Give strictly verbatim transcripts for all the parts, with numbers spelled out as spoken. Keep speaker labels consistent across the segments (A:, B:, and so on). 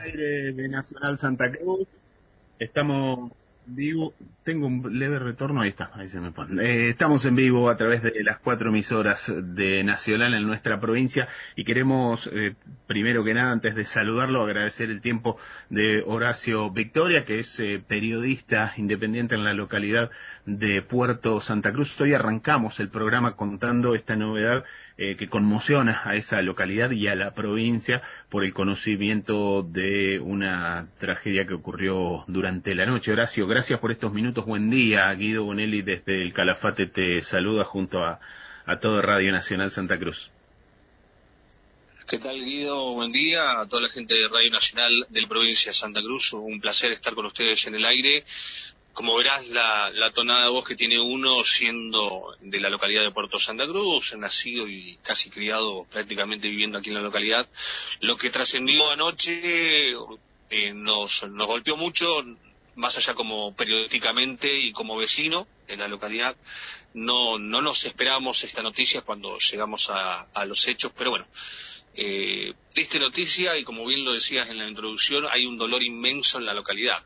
A: aire de Nacional Santa Cruz. Estamos en vivo. Tengo un leve retorno. Ahí está, ahí se me pone. Eh, estamos en vivo a través de las cuatro emisoras de Nacional en nuestra provincia y queremos, eh, primero que nada, antes de saludarlo, agradecer el tiempo de Horacio Victoria, que es eh, periodista independiente en la localidad de Puerto Santa Cruz. Hoy arrancamos el programa contando esta novedad eh, que conmociona a esa localidad y a la provincia por el conocimiento de una tragedia que ocurrió durante la noche. Horacio, gracias por estos minutos. Buen día. Guido Bonelli desde el Calafate te saluda junto a, a todo Radio Nacional Santa Cruz.
B: ¿Qué tal, Guido? Buen día a toda la gente de Radio Nacional de la provincia de Santa Cruz. Un placer estar con ustedes en el aire. Como verás, la, la tonada de voz que tiene uno siendo de la localidad de Puerto Santa Cruz, nacido y casi criado, prácticamente viviendo aquí en la localidad. Lo que trascendió anoche eh, nos, nos golpeó mucho, más allá como periodísticamente y como vecino de la localidad. No, no nos esperábamos esta noticia cuando llegamos a, a los hechos, pero bueno. Eh, triste noticia y como bien lo decías en la introducción, hay un dolor inmenso en la localidad.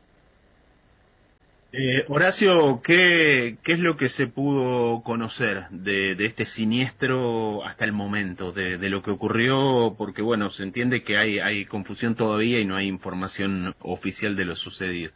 A: Eh, Horacio, ¿qué, ¿qué es lo que se pudo conocer de, de este siniestro hasta el momento, de, de lo que ocurrió? Porque bueno, se entiende que hay, hay confusión todavía y no hay información oficial de lo sucedido.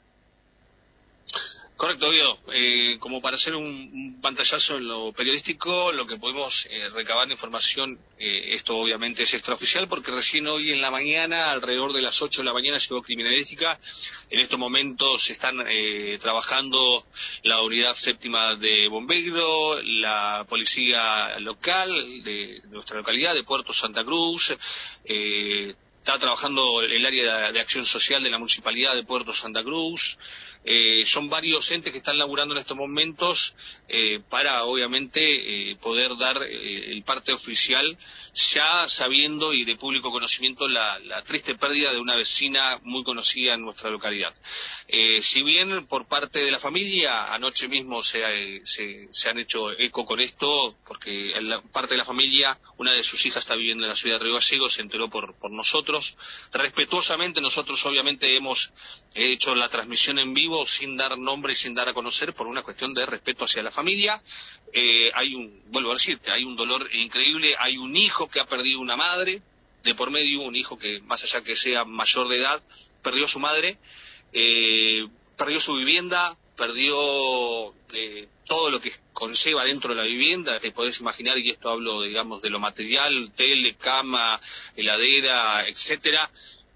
B: Correcto, Guido. Eh, como para hacer un, un pantallazo en lo periodístico, lo que podemos eh, recabar de información, eh, esto obviamente es extraoficial, porque recién hoy en la mañana, alrededor de las ocho de la mañana, llegó Criminalística. En estos momentos están eh, trabajando la unidad séptima de bomberos, la policía local de nuestra localidad, de Puerto Santa Cruz, eh, está trabajando el área de acción social de la Municipalidad de Puerto Santa Cruz. Eh, son varios entes que están laburando en estos momentos eh, para, obviamente, eh, poder dar eh, el parte oficial, ya sabiendo y de público conocimiento la, la triste pérdida de una vecina muy conocida en nuestra localidad. Eh, si bien por parte de la familia, anoche mismo se, se, se han hecho eco con esto, porque en la parte de la familia, una de sus hijas está viviendo en la ciudad de Río Gallegos, se enteró por, por nosotros. Respetuosamente, nosotros obviamente hemos hecho la transmisión en vivo, sin dar nombre y sin dar a conocer, por una cuestión de respeto hacia la familia. Eh, hay un, vuelvo a decirte, hay un dolor increíble, hay un hijo que ha perdido una madre, de por medio un hijo que, más allá que sea mayor de edad, perdió a su madre, eh, perdió su vivienda, perdió eh, todo lo que conlleva dentro de la vivienda, te podés imaginar, y esto hablo, digamos, de lo material, tele, cama, heladera, etcétera.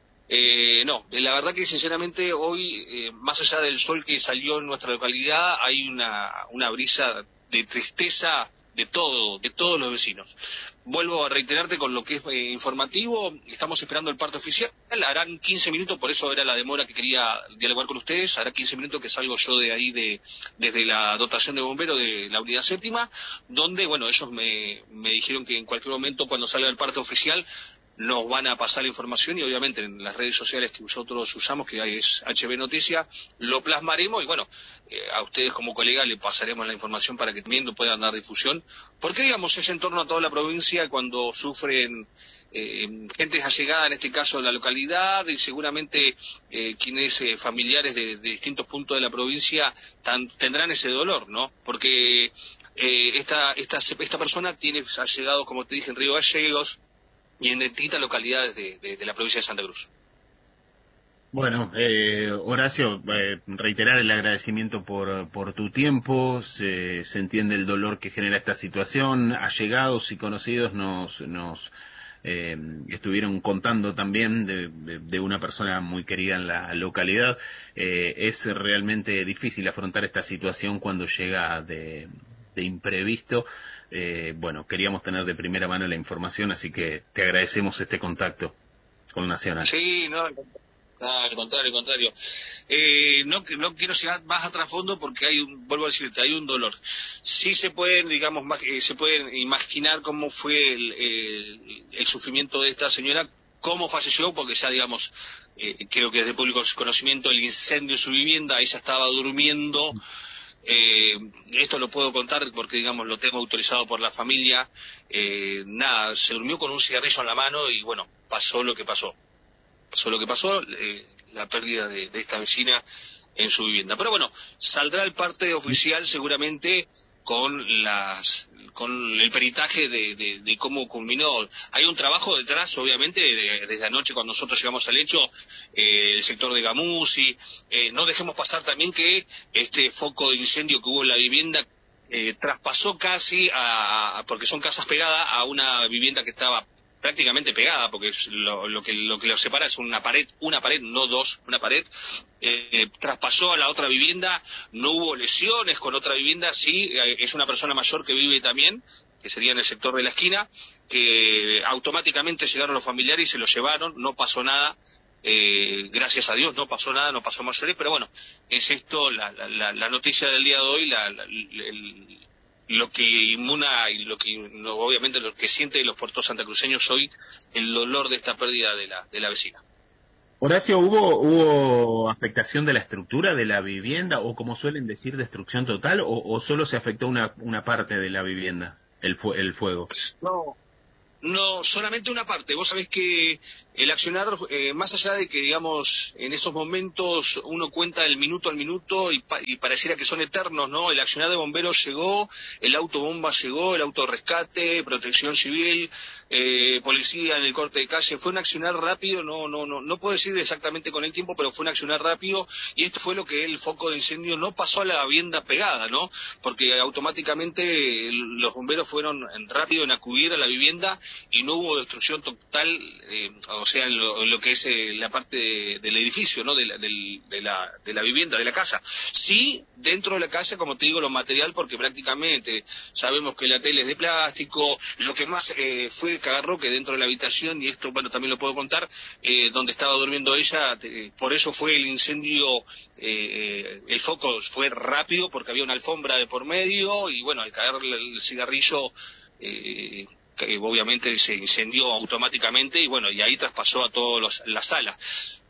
B: Eh, no, la verdad que sinceramente hoy, eh, más allá del sol que salió en nuestra localidad, hay una, una brisa de tristeza de todo, de todos los vecinos. Vuelvo a reiterarte con lo que es eh, informativo, estamos esperando el parte oficial, harán quince minutos, por eso era la demora que quería dialogar con ustedes, hará quince minutos que salgo yo de ahí, de desde la dotación de bomberos de la unidad séptima, donde, bueno, ellos me, me dijeron que en cualquier momento, cuando salga el parte oficial, nos van a pasar la información y obviamente en las redes sociales que nosotros usamos, que es H B Noticia, lo plasmaremos y bueno, eh, a ustedes como colegas le pasaremos la información para que también lo puedan dar difusión, porque digamos es en torno a toda la provincia cuando sufren eh, gente allegada, en este caso la localidad, y seguramente eh, quienes eh, familiares de, de distintos puntos de la provincia tan, tendrán ese dolor, ¿no? Porque eh, esta, esta, esta persona tiene allegados, como te dije, en Río Gallegos, y en distintas localidades de, de, de la provincia de Santa Cruz.
A: Bueno, eh, Horacio, eh, reiterar el agradecimiento por, por tu tiempo, se, se entiende el dolor que genera esta situación, allegados y conocidos nos, nos eh, estuvieron contando también de, de, de una persona muy querida en la localidad. Eh, es realmente difícil afrontar esta situación cuando llega de, de imprevisto. Eh, bueno, queríamos tener de primera mano la información, así que te agradecemos este contacto con Nacional.
B: Sí, no, Ah, al contrario, al contrario. Eh, no, no quiero llegar más a trasfondo porque hay un, vuelvo a decirte, hay un dolor. Sí se pueden, digamos, más, eh, se pueden imaginar cómo fue el, el, el sufrimiento de esta señora, cómo falleció, porque ya, digamos, eh, creo que es de público conocimiento el incendio en su vivienda, ella estaba durmiendo. Eh, esto lo puedo contar porque, digamos, lo tengo autorizado por la familia. Eh, nada, se durmió con un cigarrillo en la mano y, bueno, pasó lo que pasó. pasó lo que pasó, eh, la pérdida de, de esta vecina en su vivienda. Pero bueno, saldrá el parte oficial seguramente con las con el peritaje de, de, de cómo culminó. Hay un trabajo detrás, obviamente, de, desde anoche cuando nosotros llegamos al hecho, eh, el sector de Gamusi. Eh, no dejemos pasar también que este foco de incendio que hubo en la vivienda eh, traspasó casi, a, porque son casas pegadas, a una vivienda que estaba prácticamente pegada, porque es lo, lo que lo que los separa es una pared, una pared, no dos, una pared. Eh, traspasó a la otra vivienda, no hubo lesiones con otra vivienda, sí, eh, es una persona mayor que vive también, que sería en el sector de la esquina, que automáticamente llegaron los familiares y se lo llevaron, no pasó nada, eh, gracias a Dios no pasó nada, no pasó mayores, pero bueno, es esto la, la, la noticia del día de hoy, la, la, el, lo que inmuna y lo que no, obviamente lo que siente los puertos santacruceños hoy, el dolor de esta pérdida de la, de la vecina.
A: Horacio, ¿hubo, hubo afectación de la estructura de la vivienda o, como suelen decir, destrucción total, o, o solo se afectó una, una parte de la vivienda, el, fu el fuego?
B: No, no, solamente una parte. Vos sabés que el accionar, eh, más allá de que, digamos, en esos momentos uno cuenta el minuto al minuto y, pa y pareciera que son eternos, ¿no? El accionar de bomberos llegó, el autobomba llegó, el autorrescate, protección civil, eh, policía en el corte de calle. Fue un accionar rápido, no, no, no, no puedo decir exactamente con el tiempo, pero fue un accionar rápido y esto fue lo que el foco de incendio no pasó a la vivienda pegada, ¿no? Porque automáticamente los bomberos fueron rápido en acudir a la vivienda y no hubo destrucción total, eh, o sea, en lo, en lo que es eh, la parte de, del edificio, ¿no? De la, de, de, la, de la vivienda, de la casa. Sí, dentro de la casa, como te digo, lo material, porque prácticamente sabemos que la tele es de plástico, lo que más eh, fue que agarró que dentro de la habitación, y esto, bueno, también lo puedo contar, eh, donde estaba durmiendo ella, eh, por eso fue el incendio, eh, el foco fue rápido, porque había una alfombra de por medio, y bueno, al caer el cigarrillo, eh, que obviamente se incendió automáticamente y bueno, y ahí traspasó a todas las salas.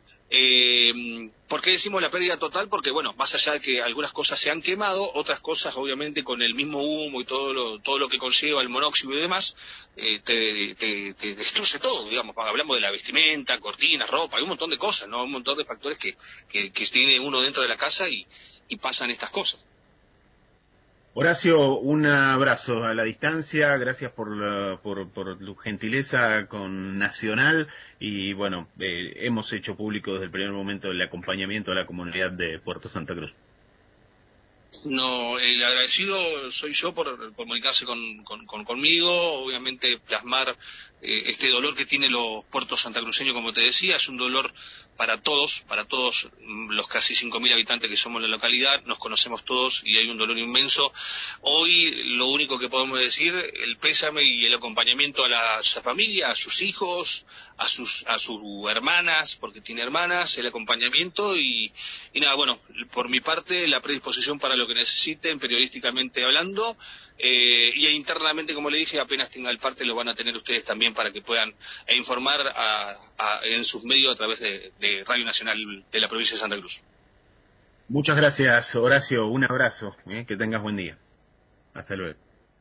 B: Eh, ¿Por qué decimos la pérdida total? Porque bueno, más allá de que algunas cosas se han quemado, otras cosas obviamente con el mismo humo y todo lo, todo lo que conlleva el monóxido y demás, eh, te, te, te destruye todo, digamos. Hablamos de la vestimenta, cortinas, ropa, hay un montón de cosas, ¿no? Un montón de factores que, que, que tiene uno dentro de la casa y, y pasan estas cosas.
A: Horacio, un abrazo a la distancia, gracias por, la, por, por tu gentileza con Nacional y bueno, eh, hemos hecho público desde el primer momento el acompañamiento a la comunidad de Puerto Santa Cruz.
B: No, el agradecido soy yo por, por comunicarse con, con, con, conmigo, obviamente plasmar eh, este dolor que tienen los puertos santacruceños, como te decía, es un dolor para todos, para todos los casi cinco mil habitantes que somos en la localidad, nos conocemos todos y hay un dolor inmenso. Hoy lo único que podemos decir, el pésame y el acompañamiento a la, a la familia, a sus hijos, a sus a sus hermanas, porque tiene hermanas, el acompañamiento y, y nada, bueno, por mi parte la predisposición para lo que necesiten, periodísticamente hablando, eh, y internamente, como le dije, apenas tenga el parte lo van a tener ustedes también para que puedan eh, informar a, a, en sus medios a través de, de Radio Nacional de la provincia de Santa Cruz.
A: Muchas gracias, Horacio, un abrazo, eh, que tengas buen día. Hasta luego.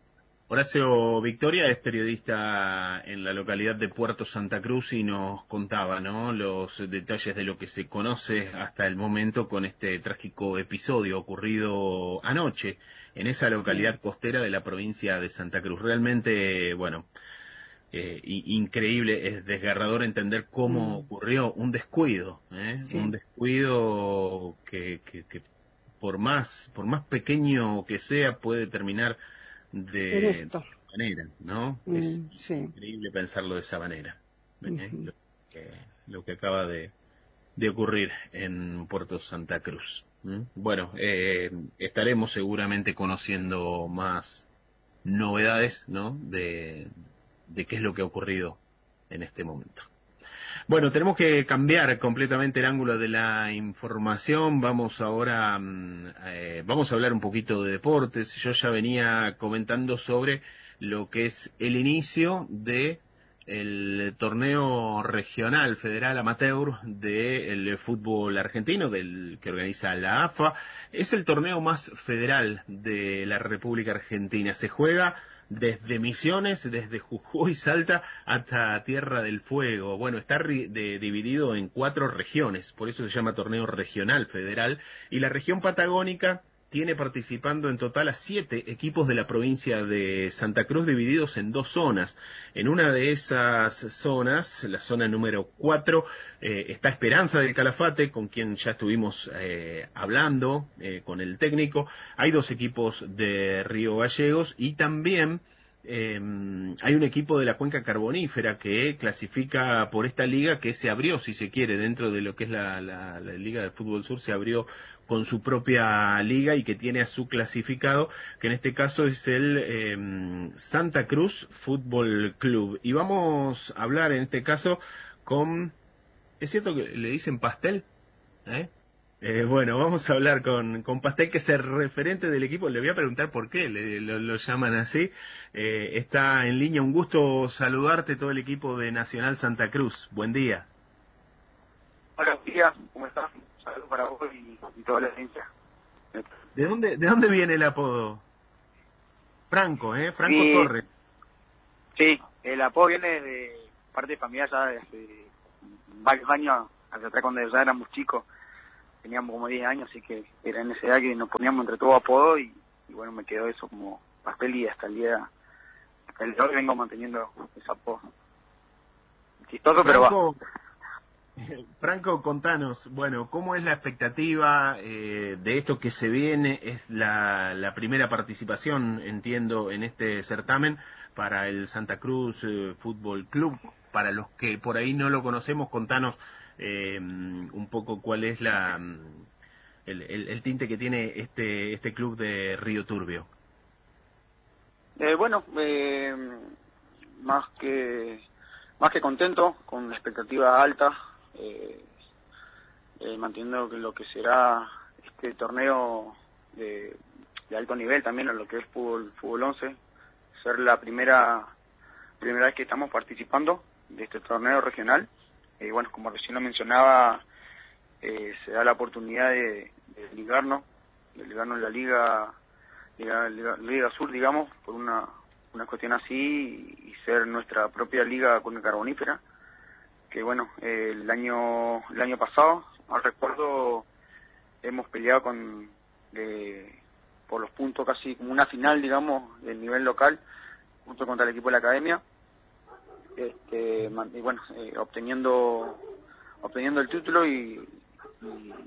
A: Horacio Victoria es periodista en la localidad de Puerto Santa Cruz y nos contaba, ¿no?, los detalles de lo que se conoce hasta el momento con este trágico episodio ocurrido anoche en esa localidad costera de la provincia de Santa Cruz. Realmente, bueno, eh, increíble, es desgarrador entender cómo mm. ocurrió un descuido, ¿eh? Sí. Un descuido que, que, que por más, por más pequeño que sea puede terminar de esta manera, ¿no? Mm, es sí. increíble pensarlo de esa manera. ¿eh? Uh-huh. lo, que, lo que acaba de, de ocurrir en Puerto Santa Cruz. ¿Mm? Bueno, eh, estaremos seguramente conociendo más novedades, ¿no?, de, de qué es lo que ha ocurrido en este momento. Bueno, tenemos que cambiar completamente el ángulo de la información. Vamos ahora, eh, vamos a hablar un poquito de deportes. Yo ya venía comentando sobre lo que es el inicio de el torneo regional federal amateur del fútbol argentino, del que organiza la A F A. Es el torneo más federal de la República Argentina. Se juega desde Misiones, desde Jujuy, Salta, hasta Tierra del Fuego. Bueno, está de, dividido en cuatro regiones, por eso se llama torneo regional federal, y la región patagónica tiene participando en total a siete equipos de la provincia de Santa Cruz, divididos en dos zonas. En una de esas zonas, la zona número cuatro, eh, está Esperanza del Calafate, con quien ya estuvimos eh, hablando, eh, con el técnico. Hay dos equipos de Río Gallegos y también Eh, hay un equipo de la cuenca carbonífera que clasifica por esta liga, que se abrió, si se quiere, dentro de lo que es la, la, la Liga de Fútbol Sur, se abrió con su propia liga y que tiene a su clasificado, que en este caso es el eh, Santa Cruz Fútbol Club. Y vamos a hablar en este caso con... ¿Es cierto que le dicen pastel? ¿Eh? Eh, bueno, vamos a hablar con, con Pastel, que es el referente del equipo. Le voy a preguntar por qué le, lo, lo llaman así. Eh, está en línea. Un gusto saludarte, todo el equipo de Nacional Santa Cruz. Buen día.
C: Buenos días, ¿cómo estás? Saludos para vos y, y toda la audiencia.
A: ¿De dónde, ¿De dónde viene el apodo? Franco, ¿eh? Franco
C: sí,
A: Torres.
C: Sí, el apodo viene de parte de familia ya de hace varios años, hacia atrás cuando ya éramos chicos. Teníamos como diez años, así que era en esa edad que nos poníamos entre todos apodo y, y bueno, me quedó eso como Pastel y hasta el día, hasta el día de hoy vengo manteniendo ese apodo. Chistoso, pero va.
A: Franco, contanos, bueno, ¿cómo es la expectativa eh, de esto que se viene? Es la, la primera participación, entiendo, en este certamen para el Santa Cruz eh, Fútbol Club. Para los que por ahí no lo conocemos, contanos eh, un poco cuál es la el, el, el tinte que tiene este este club de Río Turbio.
C: Eh, bueno, eh, más que más que contento, con expectativas altas, eh, eh, manteniendo lo que será este torneo de, de alto nivel también, en lo que es fútbol fútbol once, ser la primera primera vez que estamos participando de este torneo regional. Y eh, bueno, como recién lo mencionaba, eh, se da la oportunidad de, de ligarnos, de ligarnos en la liga, liga, liga, liga sur, digamos, por una, una cuestión así, y, y ser nuestra propia liga con el carbonífera, que bueno, eh, el año el año pasado, al recuerdo, hemos peleado con de, por los puntos casi como una final, digamos, del nivel local, junto contra el equipo de la academia, este, y bueno, eh, obteniendo obteniendo el título y, y,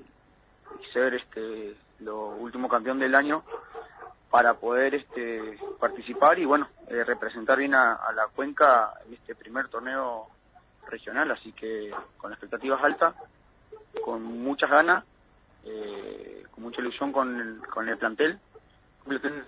C: y ser este lo último campeón del año para poder este participar y bueno, eh, representar bien a, a la cuenca en este primer torneo regional, así que con expectativas altas, con muchas ganas, eh, con mucha ilusión con el, con el plantel, un plantel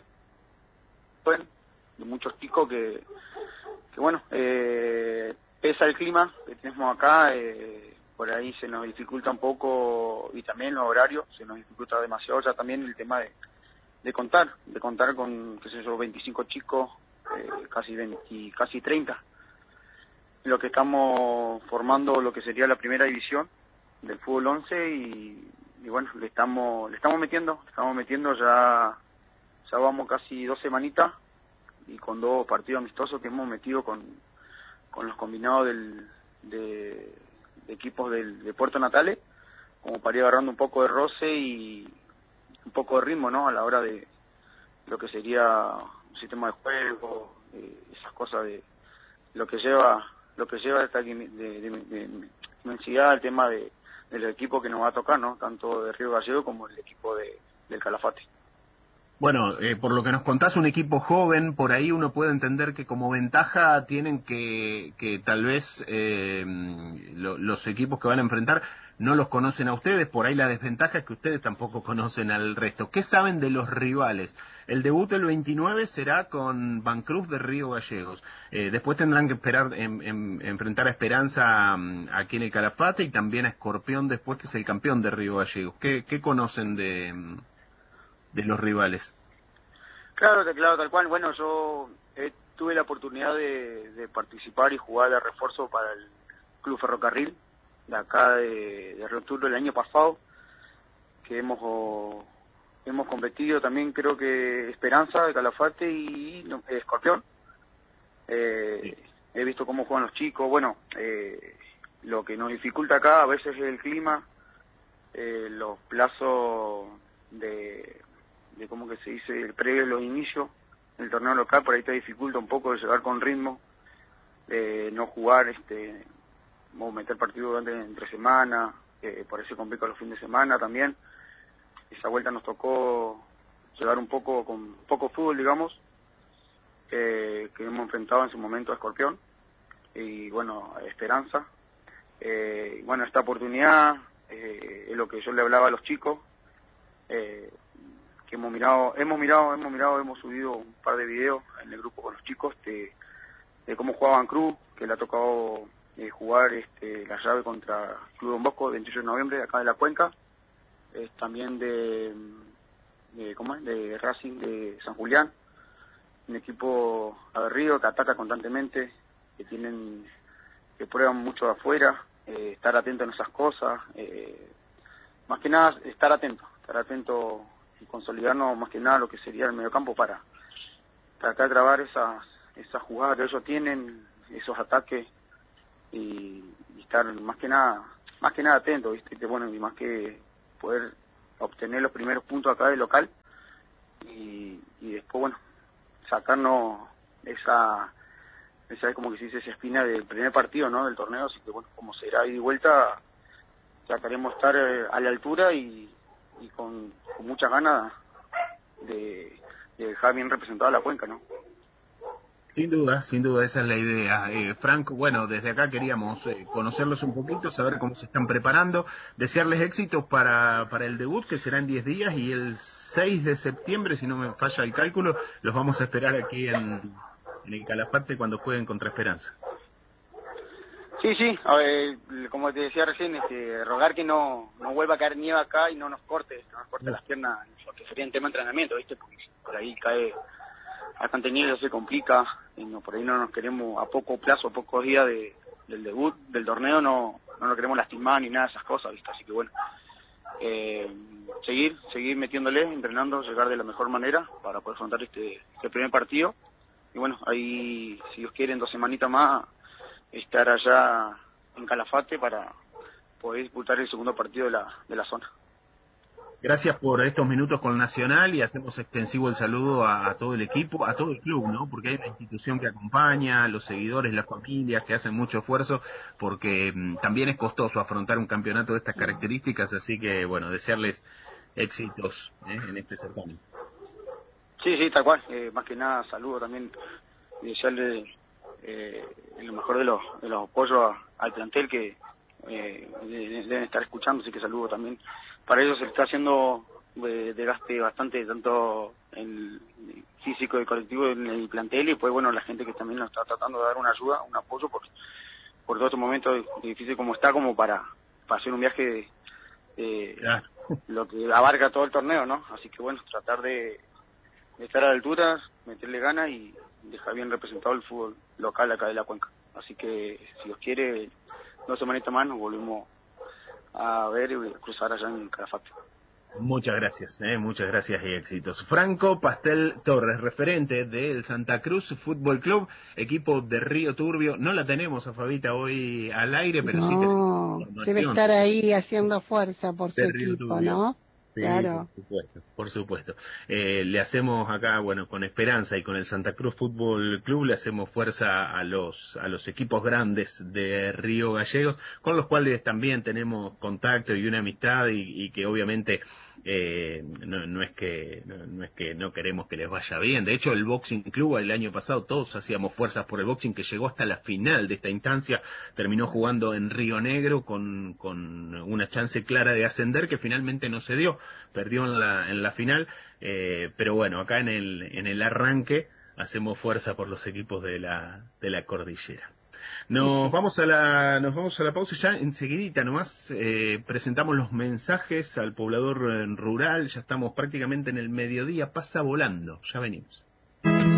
C: de muchos chicos que que bueno, eh, pesa el clima que tenemos acá, eh, por ahí se nos dificulta un poco, y también los horarios, se nos dificulta demasiado ya también el tema de, de contar, de contar con, qué sé yo, veinticinco chicos, eh, casi veinte, casi treinta, lo que estamos formando lo que sería la primera división del fútbol once y, y bueno, le estamos, le estamos metiendo, le estamos metiendo ya, ya vamos casi dos semanitas, y con dos partidos amistosos que hemos metido con, con los combinados del, de, de equipos del, de Puerto Natales, como para ir agarrando un poco de roce y un poco de ritmo, ¿no?, a la hora de lo que sería un sistema de juego, eh, esas cosas de lo que lleva lo que lleva esta de, de, de, de inmensidad, el tema de, de los equipos que nos va a tocar, ¿no?, tanto de Río Gallegos como el equipo de, del Calafate.
A: Bueno, eh, por lo que nos contás, un equipo joven, por ahí uno puede entender que como ventaja tienen que, que tal vez eh, lo, los equipos que van a enfrentar no los conocen a ustedes, por ahí la desventaja es que ustedes tampoco conocen al resto. ¿Qué saben de los rivales? El debut el veintinueve será con Bancruz de Río Gallegos. Eh, después tendrán que esperar en, en, enfrentar a Esperanza um, aquí en el Calafate y también a Escorpión después, que es el campeón de Río Gallegos. ¿Qué, qué conocen de... de los rivales?
C: Claro, claro, tal cual. Bueno, yo eh, tuve la oportunidad de, de participar y jugar de refuerzo para el Club Ferrocarril de acá de, de Río Turbio el año pasado, que hemos oh, hemos competido también, creo que Esperanza de Calafate y no, eh, Escorpión. Eh, sí. He visto cómo juegan los chicos. Bueno, eh, lo que nos dificulta acá a veces es el clima, eh, los plazos de, de cómo que se dice, previo a los inicios del torneo local, por ahí te dificulta un poco de llegar con ritmo, de no jugar, este, o meter partido entre semana, eh, por eso se complica los fines de semana también. Esa vuelta nos tocó llegar un poco con poco fútbol, digamos, eh, que hemos enfrentado en su momento a Escorpión y bueno, Esperanza. Eh, bueno, esta oportunidad eh, es lo que yo le hablaba a los chicos, eh, que hemos mirado, hemos mirado, hemos mirado, hemos subido un par de videos en el grupo con los chicos de, de cómo jugaban Cruz, que le ha tocado eh, jugar este, la llave contra Club Don Bosco, veintiocho de noviembre, acá de la Cuenca, eh, también de, de, ¿cómo es? de Racing de San Julián, un equipo aguerrido que ataca constantemente, que tienen, que prueban mucho de afuera, eh, estar atento en esas cosas, eh, más que nada estar atento, estar atento y consolidarnos más que nada lo que sería el mediocampo para tratar de grabar esas, esas jugadas que ellos tienen, esos ataques y, y estar más que nada, más que nada atento, ¿viste? Que bueno, y más que poder obtener los primeros puntos acá del local y, y después bueno, sacarnos esa esa es como que se dice esa espina del primer partido, ¿no? Del torneo, así que bueno, como será ida y vuelta, trataremos de estar eh, a la altura y, y con, con muchas ganas de, de dejar bien representada la Cuenca, ¿no?
A: Sin duda, sin duda, esa es la idea. Eh, Frank, bueno, desde acá queríamos eh, conocerlos un poquito, saber cómo se están preparando, desearles éxitos para, para el debut, que será en diez días, y el seis de septiembre, si no me falla el cálculo, los vamos a esperar aquí en, en el Calafate cuando jueguen contra Esperanza.
C: Sí, sí, a ver, como te decía recién, este, rogar que no, no vuelva a caer nieve acá y no nos corte, no nos corte no. las piernas, lo que sería en tema de entrenamiento, ¿viste? Porque por ahí cae bastante nieve, se complica, y no, por ahí no nos queremos, a poco plazo, a pocos días de, del debut, del torneo, no, no nos queremos lastimar ni nada de esas cosas, ¿viste? Así que bueno, eh, seguir, seguir metiéndole, entrenando, llegar de la mejor manera para poder afrontar este, este primer partido, y bueno, ahí, si Dios quiere, en dos semanitas más, estar allá en Calafate para poder disputar el segundo partido de la, de la zona.
A: Gracias por estos minutos con Nacional y hacemos extensivo el saludo a, a todo el equipo, a todo el club, ¿no? Porque hay una institución que acompaña, los seguidores, las familias que hacen mucho esfuerzo, porque mmm, también es costoso afrontar un campeonato de estas características, así que, bueno, desearles éxitos ¿eh? en este certamen.
C: Sí, sí, tal cual. Eh, más que nada, saludo también y desearle eh, lo mejor de los, de los apoyos a, al plantel que eh, deben estar escuchando, así que saludo también. Para ellos se está haciendo eh, desgaste bastante, tanto en el físico y colectivo en el plantel, y pues bueno, la gente que también nos está tratando de dar una ayuda, un apoyo por, por todo este momento difícil como está, como para, para hacer un viaje de, de claro. lo que abarca todo el torneo, ¿no? Así que bueno, tratar de, de estar a la altura, meterle ganas y dejar bien representado el fútbol local acá de la Cuenca. Así que, si Dios quiere, dos semanitas más nos volvemos a ver y cruzar allá en Calafate.
A: Muchas gracias, eh, muchas gracias y éxitos. Franco Pastel Torres, referente del Santa Cruz Fútbol Club, equipo de Río Turbio. No la tenemos a Fabita hoy al aire, pero
D: no,
A: sí tenemos información.
D: Debe estar ahí haciendo fuerza por su
A: Río
D: equipo,
A: Turbio.
D: ¿no?
A: Sí,
D: claro.
A: por supuesto, por supuesto. Eh, le hacemos acá, bueno, con Esperanza y con el Santa Cruz Fútbol Club, le hacemos fuerza a los a los equipos grandes de Río Gallegos, con los cuales también tenemos contacto y una amistad y, y que obviamente eh, no, no es que no, no es que no queremos que les vaya bien. De hecho, el Boxing Club el año pasado todos hacíamos fuerzas por el boxing, que llegó hasta la final de esta instancia, terminó jugando en Río Negro con con una chance clara de ascender que finalmente no se dio. Perdió en la en la final, eh, pero bueno, acá en el en el arranque hacemos fuerza por los equipos de la de la cordillera. Nos sí, sí. vamos a la nos vamos a la pausa ya enseguidita nomás eh, presentamos los mensajes al poblador rural, ya estamos prácticamente en el mediodía, pasa volando, ya venimos.